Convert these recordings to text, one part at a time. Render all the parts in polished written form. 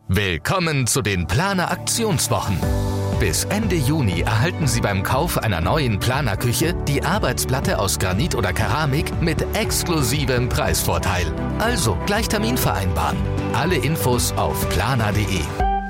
Willkommen zu den Planer Aktionswochen. Bis Ende Juni erhalten Sie beim Kauf einer neuen Planerküche die Arbeitsplatte aus Granit oder Keramik mit exklusivem Preisvorteil. Also gleich Termin vereinbaren. Alle Infos auf planer.de.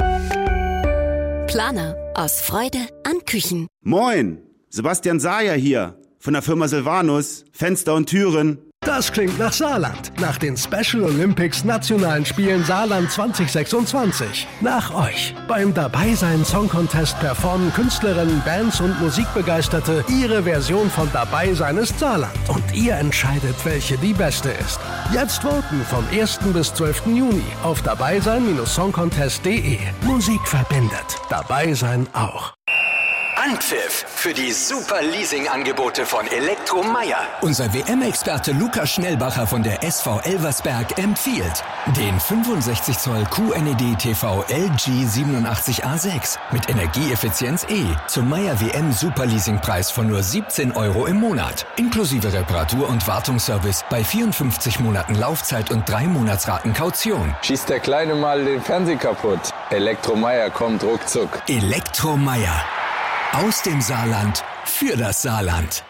Planer, aus Freude an Küchen. Moin, Sebastian Sayer hier von der Firma Silvanus, Fenster und Türen. Das klingt nach Saarland, nach den Special Olympics Nationalen Spielen Saarland 2026. Nach euch. Beim Dabeisein Song Contest performen Künstlerinnen, Bands und Musikbegeisterte ihre Version von Dabeisein ist Saarland. Und ihr entscheidet, welche die beste ist. Jetzt voten vom 1. bis 12. Juni auf dabeisein-songcontest.de. Musik verbindet. Dabeisein auch. Anpfiff für die super Leasing-Angebote von Elektromeier. Unser WM-Experte Lukas Schnellbacher von der SV Elversberg empfiehlt den 65 Zoll QNED TV LG 87A6 mit Energieeffizienz E zum Meier WM Super Leasing-Preis von nur 17 € im Monat. Inklusive Reparatur- und Wartungsservice bei 54 Monaten Laufzeit und 3 Monatsraten Kaution. Schießt der Kleine mal den Fernseher kaputt. Elektromeier kommt ruckzuck. Elektromeier. Aus dem Saarland für das Saarland.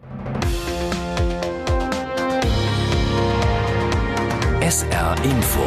SR Info.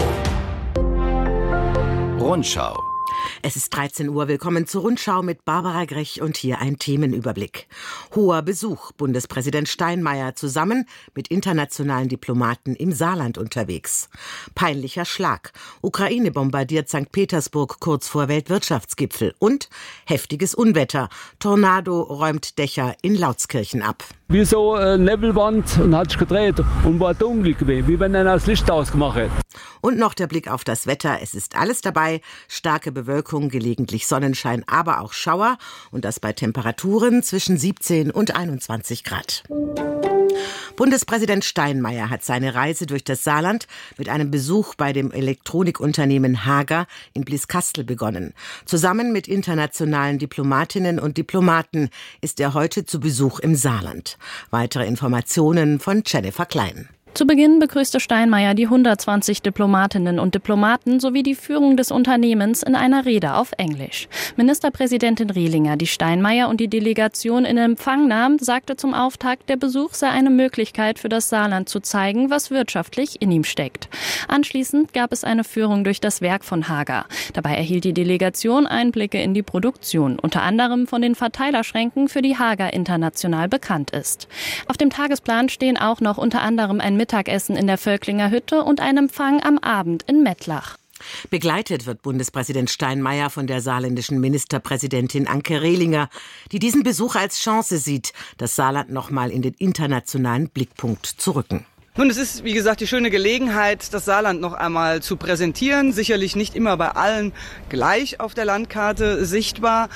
Rundschau. Es ist 13 Uhr. Willkommen zur Rundschau mit Barbara Grech und hier ein Themenüberblick. Hoher Besuch. Bundespräsident Steinmeier zusammen mit internationalen Diplomaten im Saarland unterwegs. Peinlicher Schlag. Ukraine bombardiert St. Petersburg kurz vor Weltwirtschaftsgipfel. Und heftiges Unwetter. Tornado räumt Dächer in Lautskirchen ab. Wie so eine Nebelwand und hat sich gedreht und war dunkel gewesen, wie wenn einer das Licht ausgemacht hätte. Und noch der Blick auf das Wetter. Es ist alles dabei. Starke Bewölkung, gelegentlich Sonnenschein, aber auch Schauer. Und das bei Temperaturen zwischen 17 und 21 Grad. Bundespräsident Steinmeier hat seine Reise durch das Saarland mit einem Besuch bei dem Elektronikunternehmen Hager in Blieskastel begonnen. Zusammen mit internationalen Diplomatinnen und Diplomaten ist er heute zu Besuch im Saarland. Weitere Informationen von Jennifer Klein. Zu Beginn begrüßte Steinmeier die 120 Diplomatinnen und Diplomaten sowie die Führung des Unternehmens in einer Rede auf Englisch. Ministerpräsidentin Rehlinger, die Steinmeier und die Delegation in Empfang nahm, sagte zum Auftakt, der Besuch sei eine Möglichkeit für das Saarland zu zeigen, was wirtschaftlich in ihm steckt. Anschließend gab es eine Führung durch das Werk von Hager. Dabei erhielt die Delegation Einblicke in die Produktion, unter anderem von den Verteilerschränken, für die Hager international bekannt ist. Auf dem Tagesplan stehen auch noch unter anderem ein Mittagessen in der Völklinger Hütte und ein Empfang am Abend in Mettlach. Begleitet wird Bundespräsident Steinmeier von der saarländischen Ministerpräsidentin Anke Rehlinger, die diesen Besuch als Chance sieht, das Saarland nochmal in den internationalen Blickpunkt zu rücken. Nun, es ist, wie gesagt, die schöne Gelegenheit, das Saarland noch einmal zu präsentieren. Sicherlich nicht immer bei allen gleich auf der Landkarte sichtbar.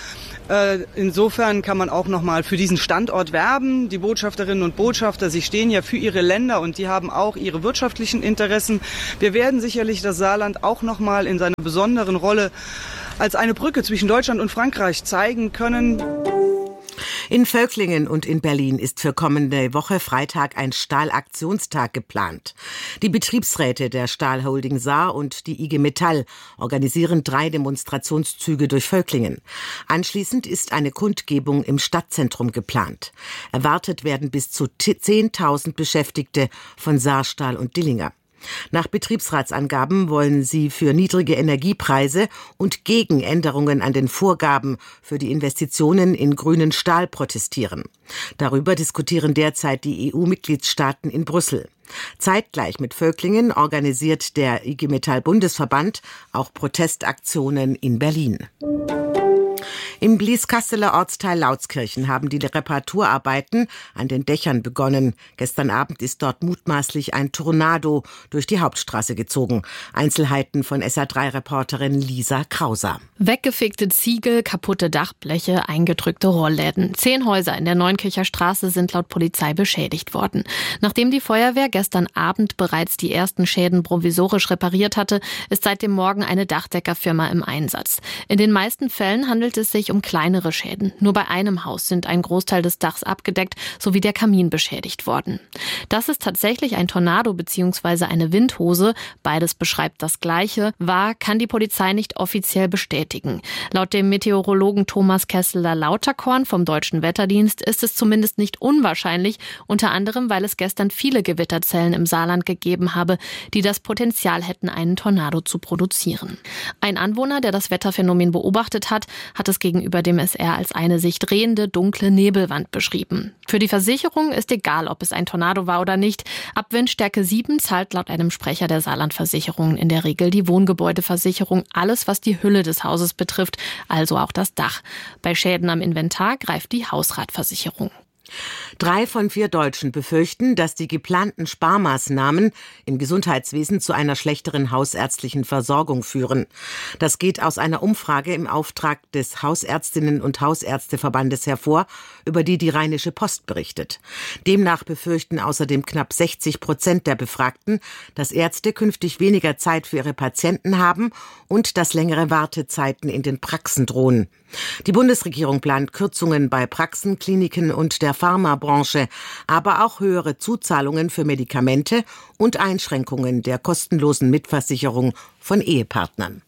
Insofern kann man auch noch mal für diesen Standort werben. Die Botschafterinnen und Botschafter, sie stehen ja für ihre Länder und die haben auch ihre wirtschaftlichen Interessen. Wir werden sicherlich das Saarland auch noch mal in seiner besonderen Rolle als eine Brücke zwischen Deutschland und Frankreich zeigen können. In Völklingen und in Berlin ist für kommende Woche Freitag ein Stahlaktionstag geplant. Die Betriebsräte der Stahlholding Saar und die IG Metall organisieren 3 Demonstrationszüge durch Völklingen. Anschließend ist eine Kundgebung im Stadtzentrum geplant. Erwartet werden bis zu 10.000 Beschäftigte von Saarstahl und Dillinger. Nach Betriebsratsangaben wollen sie für niedrige Energiepreise und gegen Änderungen an den Vorgaben für die Investitionen in grünen Stahl protestieren. Darüber diskutieren derzeit die EU-Mitgliedstaaten in Brüssel. Zeitgleich mit Völklingen organisiert der IG Metall Bundesverband auch Protestaktionen in Berlin. Im Blieskasseler Ortsteil Lautskirchen haben die Reparaturarbeiten an den Dächern begonnen. Gestern Abend ist dort mutmaßlich ein Tornado durch die Hauptstraße gezogen. Einzelheiten von SA3-Reporterin Lisa Krauser. Weggefegte Ziegel, kaputte Dachbleche, eingedrückte Rohrläden. 10 Häuser in der Neunkircher Straße sind laut Polizei beschädigt worden. Nachdem die Feuerwehr gestern Abend bereits die ersten Schäden provisorisch repariert hatte, ist seit dem Morgen eine Dachdeckerfirma im Einsatz. In den meisten Fällen handelt es sich sich um kleinere Schäden. Nur bei einem Haus sind ein Großteil des Dachs abgedeckt sowie der Kamin beschädigt worden. Dass es tatsächlich ein Tornado bzw. eine Windhose, beides beschreibt das Gleiche, war, kann die Polizei nicht offiziell bestätigen. Laut dem Meteorologen Thomas Kessler-Lauterkorn vom Deutschen Wetterdienst ist es zumindest nicht unwahrscheinlich, unter anderem, weil es gestern viele Gewitterzellen im Saarland gegeben habe, die das Potenzial hätten, einen Tornado zu produzieren. Ein Anwohner, der das Wetterphänomen beobachtet hat es gegenüber dem SR als eine sich drehende, dunkle Nebelwand beschrieben. Für die Versicherung ist egal, ob es ein Tornado war oder nicht. Ab Windstärke 7 zahlt laut einem Sprecher der Saarlandversicherung in der Regel die Wohngebäudeversicherung alles, was die Hülle des Hauses betrifft, also auch das Dach. Bei Schäden am Inventar greift die Hausratversicherung. 3 von 4 Deutschen befürchten, dass die geplanten Sparmaßnahmen im Gesundheitswesen zu einer schlechteren hausärztlichen Versorgung führen. Das geht aus einer Umfrage im Auftrag des Hausärztinnen- und Hausärzteverbandes hervor, über die Rheinische Post berichtet. Demnach befürchten außerdem knapp 60% der Befragten, dass Ärzte künftig weniger Zeit für ihre Patienten haben und dass längere Wartezeiten in den Praxen drohen. Die Bundesregierung plant Kürzungen bei Praxen, Kliniken und der Pharmabranche, aber auch höhere Zuzahlungen für Medikamente und Einschränkungen der kostenlosen Mitversicherung von Ehepartnern.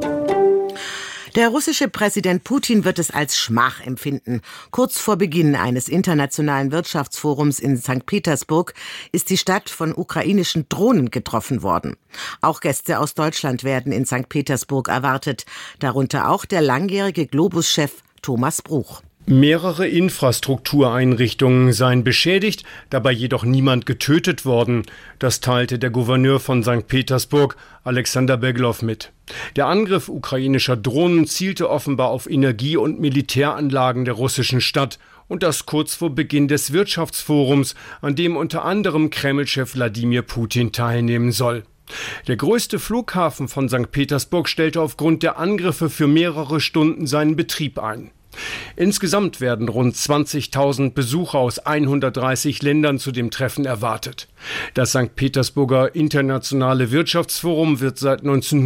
Der russische Präsident Putin wird es als Schmach empfinden. Kurz vor Beginn eines internationalen Wirtschaftsforums in St. Petersburg ist die Stadt von ukrainischen Drohnen getroffen worden. Auch Gäste aus Deutschland werden in St. Petersburg erwartet, darunter auch der langjährige Globus-Chef Thomas Bruch. Mehrere Infrastruktureinrichtungen seien beschädigt, dabei jedoch niemand getötet worden. Das teilte der Gouverneur von St. Petersburg, Alexander Beglow, mit. Der Angriff ukrainischer Drohnen zielte offenbar auf Energie- und Militäranlagen der russischen Stadt. Und das kurz vor Beginn des Wirtschaftsforums, an dem unter anderem Kreml-Chef Wladimir Putin teilnehmen soll. Der größte Flughafen von St. Petersburg stellte aufgrund der Angriffe für mehrere Stunden seinen Betrieb ein. Insgesamt werden rund 20.000 Besucher aus 130 Ländern zu dem Treffen erwartet. Das St. Petersburger Internationale Wirtschaftsforum wird seit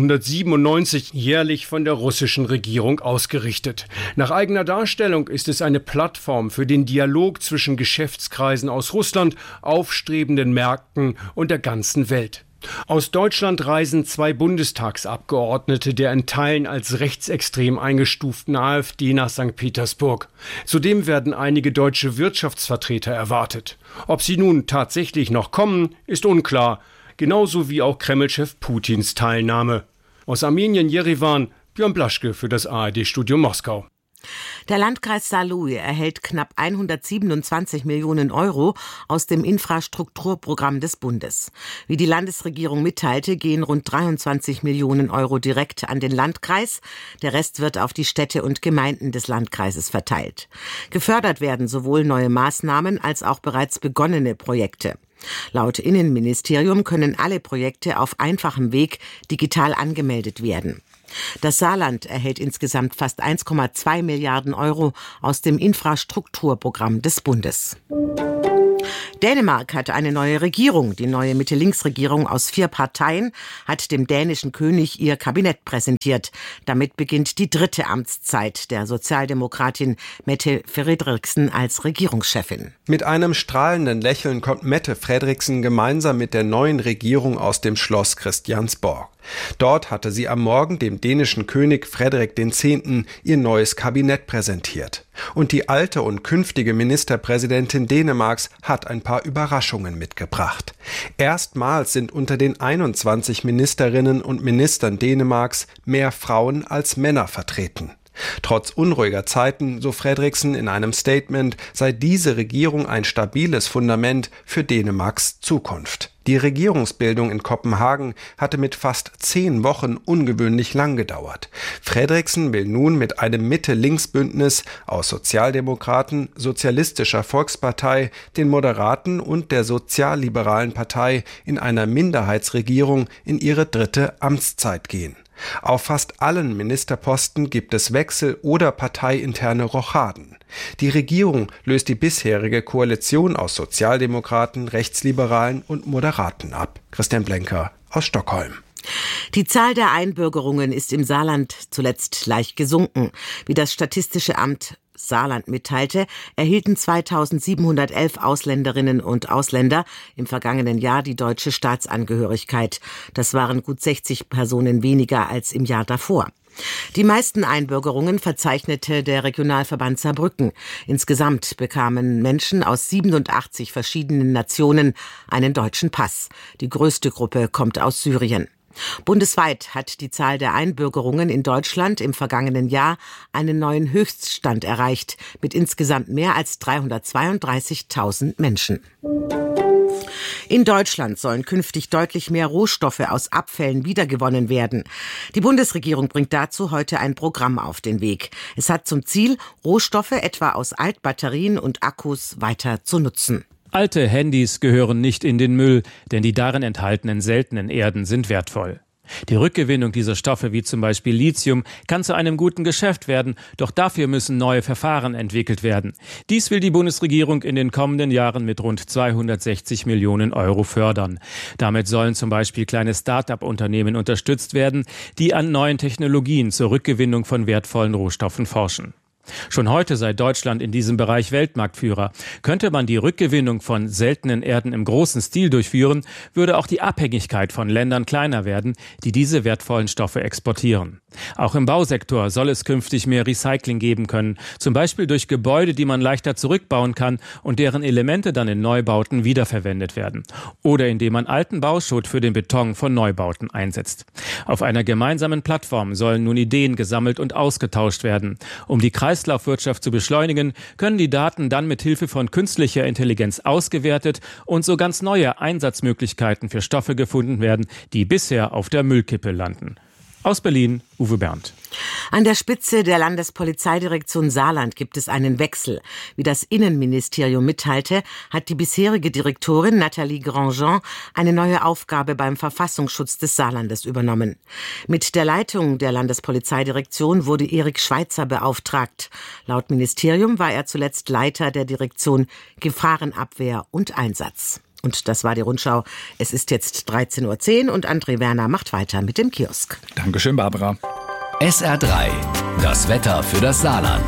1997 jährlich von der russischen Regierung ausgerichtet. Nach eigener Darstellung ist es eine Plattform für den Dialog zwischen Geschäftskreisen aus Russland, aufstrebenden Märkten und der ganzen Welt. Aus Deutschland reisen 2 Bundestagsabgeordnete der in Teilen als rechtsextrem eingestuften AfD nach St. Petersburg. Zudem werden einige deutsche Wirtschaftsvertreter erwartet. Ob sie nun tatsächlich noch kommen, ist unklar. Genauso wie auch Kreml-Chef Putins Teilnahme. Aus Armenien, Jerewan, Björn Blaschke für das ARD-Studio Moskau. Der Landkreis Saarlouis erhält knapp 127 Millionen Euro aus dem Infrastrukturprogramm des Bundes. Wie die Landesregierung mitteilte, gehen rund 23 Millionen Euro direkt an den Landkreis. Der Rest wird auf die Städte und Gemeinden des Landkreises verteilt. Gefördert werden sowohl neue Maßnahmen als auch bereits begonnene Projekte. Laut Innenministerium können alle Projekte auf einfachem Weg digital angemeldet werden. Das Saarland erhält insgesamt fast 1,2 Milliarden Euro aus dem Infrastrukturprogramm des Bundes. Dänemark hat eine neue Regierung. Die neue Mitte-Links-Regierung aus 4 Parteien hat dem dänischen König ihr Kabinett präsentiert. Damit beginnt die 3. Amtszeit der Sozialdemokratin Mette Frederiksen als Regierungschefin. Mit einem strahlenden Lächeln kommt Mette Frederiksen gemeinsam mit der neuen Regierung aus dem Schloss Christiansborg. Dort hatte sie am Morgen dem dänischen König Frederik X. ihr neues Kabinett präsentiert. Und die alte und künftige Ministerpräsidentin Dänemarks hat ein paar Überraschungen mitgebracht. Erstmals sind unter den 21 Ministerinnen und Ministern Dänemarks mehr Frauen als Männer vertreten. Trotz unruhiger Zeiten, so Frederiksen in einem Statement, sei diese Regierung ein stabiles Fundament für Dänemarks Zukunft. Die Regierungsbildung in Kopenhagen hatte mit fast 10 Wochen ungewöhnlich lang gedauert. Frederiksen will nun mit einem Mitte-Links-Bündnis aus Sozialdemokraten, Sozialistischer Volkspartei, den Moderaten und der sozialliberalen Partei in einer Minderheitsregierung in ihre 3. Amtszeit gehen. Auf fast allen Ministerposten gibt es Wechsel oder parteiinterne Rochaden. Die Regierung löst die bisherige Koalition aus Sozialdemokraten, Rechtsliberalen und Moderaten ab. Christian Blenker aus Stockholm. Die Zahl der Einbürgerungen ist im Saarland zuletzt leicht gesunken. Wie das Statistische Amt Saarland mitteilte, erhielten 2711 Ausländerinnen und Ausländer im vergangenen Jahr die deutsche Staatsangehörigkeit. Das waren gut 60 Personen weniger als im Jahr davor. Die meisten Einbürgerungen verzeichnete der Regionalverband Saarbrücken. Insgesamt bekamen Menschen aus 87 verschiedenen Nationen einen deutschen Pass. Die größte Gruppe kommt aus Syrien. Bundesweit hat die Zahl der Einbürgerungen in Deutschland im vergangenen Jahr einen neuen Höchststand erreicht, mit insgesamt mehr als 332.000 Menschen. In Deutschland sollen künftig deutlich mehr Rohstoffe aus Abfällen wiedergewonnen werden. Die Bundesregierung bringt dazu heute ein Programm auf den Weg. Es hat zum Ziel, Rohstoffe etwa aus Altbatterien und Akkus weiter zu nutzen. Alte Handys gehören nicht in den Müll, denn die darin enthaltenen seltenen Erden sind wertvoll. Die Rückgewinnung dieser Stoffe wie zum Beispiel Lithium kann zu einem guten Geschäft werden, doch dafür müssen neue Verfahren entwickelt werden. Dies will die Bundesregierung in den kommenden Jahren mit rund 260 Millionen Euro fördern. Damit sollen zum Beispiel kleine Start-up-Unternehmen unterstützt werden, die an neuen Technologien zur Rückgewinnung von wertvollen Rohstoffen forschen. Schon heute sei Deutschland in diesem Bereich Weltmarktführer. Könnte man die Rückgewinnung von seltenen Erden im großen Stil durchführen, würde auch die Abhängigkeit von Ländern kleiner werden, die diese wertvollen Stoffe exportieren. Auch im Bausektor soll es künftig mehr Recycling geben können, zum Beispiel durch Gebäude, die man leichter zurückbauen kann und deren Elemente dann in Neubauten wiederverwendet werden. Oder indem man alten Bauschutt für den Beton von Neubauten einsetzt. Auf einer gemeinsamen Plattform sollen nun Ideen gesammelt und ausgetauscht werden. Um die Kreislaufwirtschaft zu beschleunigen, können die Daten dann mit Hilfe von künstlicher Intelligenz ausgewertet und so ganz neue Einsatzmöglichkeiten für Stoffe gefunden werden, die bisher auf der Müllkippe landen. Aus Berlin, Uwe Berndt. An der Spitze der Landespolizeidirektion Saarland gibt es einen Wechsel. Wie das Innenministerium mitteilte, hat die bisherige Direktorin Nathalie Grandjean eine neue Aufgabe beim Verfassungsschutz des Saarlandes übernommen. Mit der Leitung der Landespolizeidirektion wurde Erik Schweitzer beauftragt. Laut Ministerium war er zuletzt Leiter der Gefahrenabwehr und Einsatz. Und das war die Rundschau. Es ist jetzt 13.10 Uhr und André Werner macht weiter mit dem Kiosk. Dankeschön, Barbara. SR3, das Wetter für das Saarland.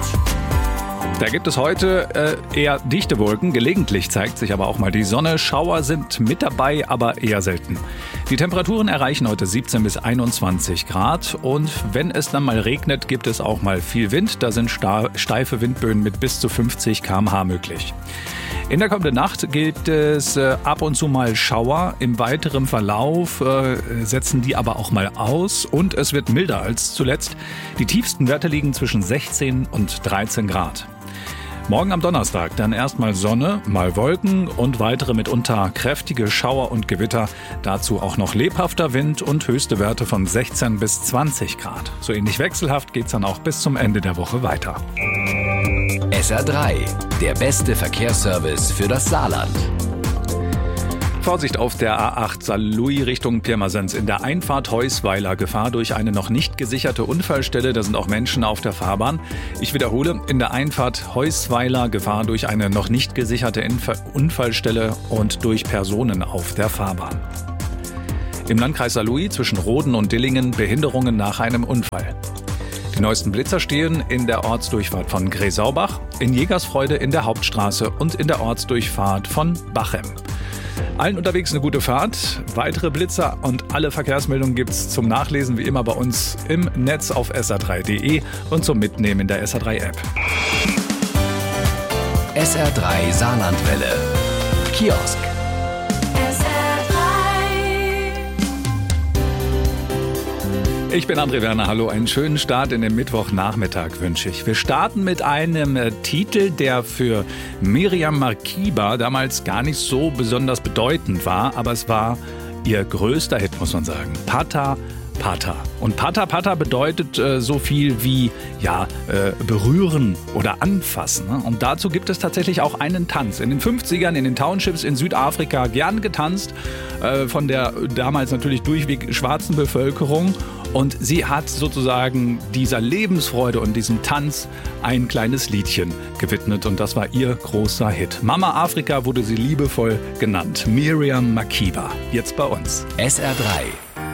Da gibt es heute eher dichte Wolken, gelegentlich zeigt sich aber auch mal die Sonne. Schauer sind mit dabei, aber eher selten. Die Temperaturen erreichen heute 17 bis 21 Grad und wenn es dann mal regnet, gibt es auch mal viel Wind. Da sind steife Windböen mit bis zu 50 km/h möglich. In der kommenden Nacht gibt es ab und zu mal Schauer. Im weiteren Verlauf setzen die aber auch mal aus und es wird milder als zuletzt. Die tiefsten Werte liegen zwischen 16 und 13 Grad. Morgen am Donnerstag dann erstmal Sonne, mal Wolken und weitere mitunter kräftige Schauer und Gewitter. Dazu auch noch lebhafter Wind und höchste Werte von 16 bis 20 Grad. So ähnlich wechselhaft geht's dann auch bis zum Ende der Woche weiter. SR3, der beste Verkehrsservice für das Saarland. Vorsicht auf der A8 Saarlouis Richtung Pirmasens. In der Einfahrt Heusweiler Gefahr durch eine noch nicht gesicherte Unfallstelle. Da sind auch Menschen auf der Fahrbahn. Ich wiederhole, in der Einfahrt Heusweiler Gefahr durch eine noch nicht gesicherte Unfallstelle und durch Personen auf der Fahrbahn. Im Landkreis Saarlouis zwischen Roden und Dillingen Behinderungen nach einem Unfall. Die neuesten Blitzer stehen in der Ortsdurchfahrt von Gräsaubach, in Jägersfreude in der Hauptstraße und in der Ortsdurchfahrt von Bachem. Allen unterwegs eine gute Fahrt. Weitere Blitzer und alle Verkehrsmeldungen gibt's zum Nachlesen wie immer bei uns im Netz auf sr3.de und zum Mitnehmen in der SR3-App. SR3 Saarlandwelle. Kiosk. Ich bin André Werner, hallo, einen schönen Start in den Mittwochnachmittag wünsche ich. Wir starten mit einem Titel, der für Miriam Makeba damals gar nicht so besonders bedeutend war, aber es war ihr größter Hit, muss man sagen. Pata Pata. Und Pata Pata bedeutet so viel wie berühren oder anfassen. Ne? Und dazu gibt es tatsächlich auch einen Tanz. In den 50ern in den Townships in Südafrika gern getanzt von der damals natürlich durchweg schwarzen Bevölkerung. Und sie hat sozusagen dieser Lebensfreude und diesem Tanz ein kleines Liedchen gewidmet. Und das war ihr großer Hit. Mama Afrika wurde sie liebevoll genannt. Miriam Makeba. Jetzt bei uns. SR3.